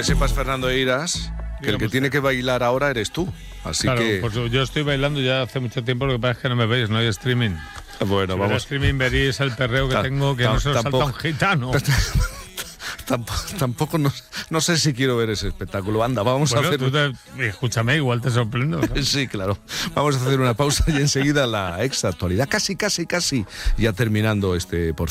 que sepas, Fernando Eiras, que el que tiene que bailar ahora eres tú. Así claro, que... pues yo estoy bailando ya hace mucho tiempo, lo que pasa es que no me veis, no hay streaming. Bueno, Si vamos. hubiera streaming veréis el perreo que tengo, que no se lo salta un gitano. Tampoco no sé si quiero ver ese espectáculo. Anda, vamos a hacer... Escúchame, igual te sorprendo, ¿no? Sí, claro. Vamos a hacer una pausa y enseguida la extra actualidad. Casi, ya terminando por fin.